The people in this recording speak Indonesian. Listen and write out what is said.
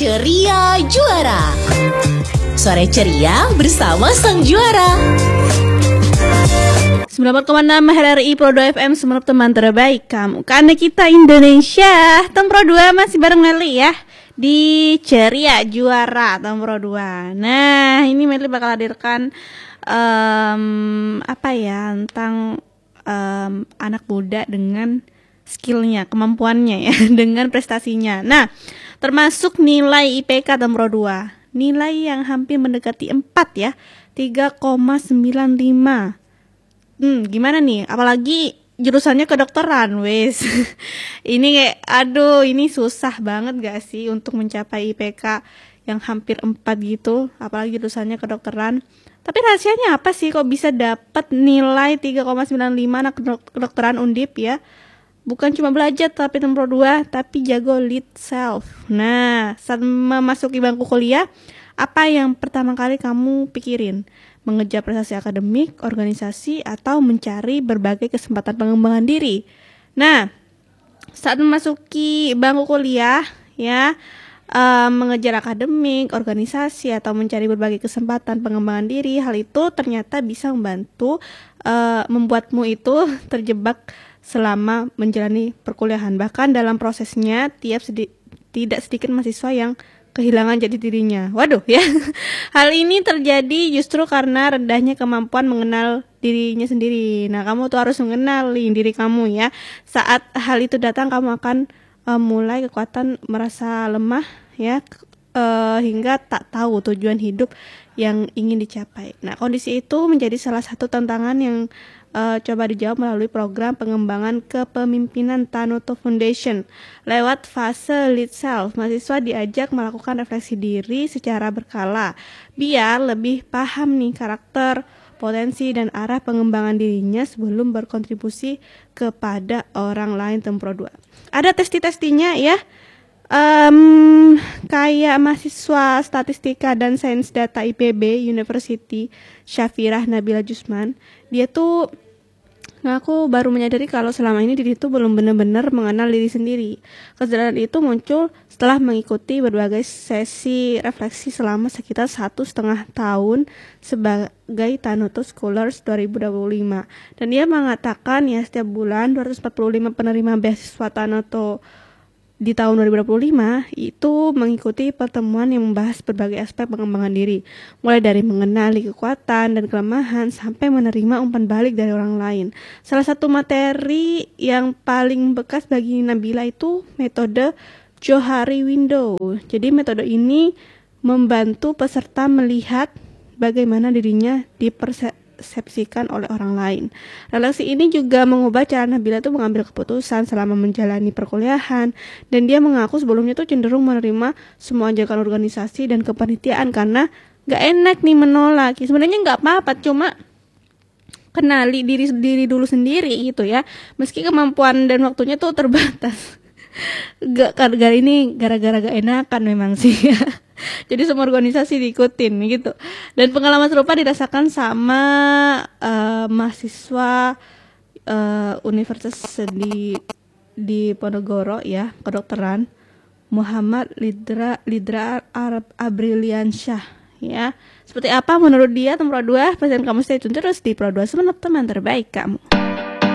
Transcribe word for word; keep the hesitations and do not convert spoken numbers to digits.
Ceria Juara. Sore ceria bersama sang juara. sembilan puluh empat koma enam H R I Pro dua F M, Semerup teman terbaik kamu. Karena kita Indonesia. Tem Pro dua masih bareng Meli ya di Ceria Juara Tem Pro dua. Nah, ini Meli bakal hadirkan um, apa ya tentang um, anak muda dengan skillnya, kemampuannya ya, dengan prestasinya. Nah, termasuk nilai I P K Tem Pro dua, nilai yang hampir mendekati empat ya, tiga koma sembilan lima. Hmm, gimana nih? Apalagi jurusannya kedokteran, wes. Ini kayak, aduh, ini susah banget gak sih untuk mencapai I P K yang hampir empat gitu, apalagi jurusannya kedokteran. Tapi rahasianya apa sih kok bisa dapat nilai tiga koma sembilan lima anak kedokteran Undip ya? Bukan cuma belajar tapi Tem Pro dua, tapi jago lead self. Nah, saat memasuki bangku kuliah, apa yang pertama kali kamu pikirin? Mengejar prestasi akademik, organisasi, atau mencari berbagai kesempatan pengembangan diri? Nah, saat memasuki bangku kuliah, ya, uh, mengejar akademik, organisasi, atau mencari berbagai kesempatan pengembangan diri, hal itu ternyata bisa membantu uh, membuatmu itu terjebak selama menjalani perkuliahan. Bahkan dalam prosesnya tiap sedi- tidak sedikit mahasiswa yang kehilangan jati dirinya. Waduh ya. Hal ini terjadi justru karena rendahnya kemampuan mengenal dirinya sendiri. Nah, kamu tuh harus mengenali diri kamu ya. Saat hal itu datang, kamu akan uh, mulai kekuatan merasa lemah ya, uh, hingga tak tahu tujuan hidup yang ingin dicapai. Nah, kondisi itu menjadi salah satu tantangan yang Uh, coba dijawab melalui program pengembangan kepemimpinan Tanoto Foundation. Lewat fase lead self, mahasiswa diajak melakukan refleksi diri secara berkala biar lebih paham nih karakter, potensi, dan arah pengembangan dirinya sebelum berkontribusi kepada orang lain. Tem Pro dua ada testi-testinya ya, um, kayak mahasiswa statistika dan sains data I P B University Syafirah Nabila Jusman. Dia tuh ngaku baru menyadari kalau selama ini diri itu belum benar-benar mengenal diri sendiri. Kesadaran itu muncul setelah mengikuti berbagai sesi refleksi selama sekitar satu setengah tahun sebagai Tanoto Scholars dua ribu dua puluh lima. Dan dia mengatakan ya, setiap bulan dua ratus empat puluh lima penerima beasiswa Tanoto di tahun dua ribu dua puluh lima itu mengikuti pertemuan yang membahas berbagai aspek pengembangan diri, mulai dari mengenali kekuatan dan kelemahan sampai menerima umpan balik dari orang lain. Salah satu materi yang paling bekas bagi Nabila itu metode Johari Window. Jadi metode ini membantu peserta melihat bagaimana dirinya dipersepsikan oleh orang lain. Refleksi ini juga mengubah cara Nabila itu mengambil keputusan selama menjalani perkuliahan, dan dia mengaku sebelumnya tuh cenderung menerima semua ajakan organisasi dan kepanitiaan karena gak enak nih menolak. Sebenarnya gak apa-apa, cuma kenali diri diri dulu sendiri gitu ya, meski kemampuan dan waktunya tuh terbatas. Gak, gara-gara ini gara-gara gak enakan memang sih ya. Jadi semua organisasi diikutin gitu. Dan pengalaman serupa dirasakan sama uh, mahasiswa uh, universitas di di Ponorogo ya, kedokteran, Muhammad Lidra Lidra Arab Abriliansyah ya. Seperti apa menurut dia Tem Pro dua? Presiden kamu stay tune terus di Pro dua, Semerup teman terbaik kamu.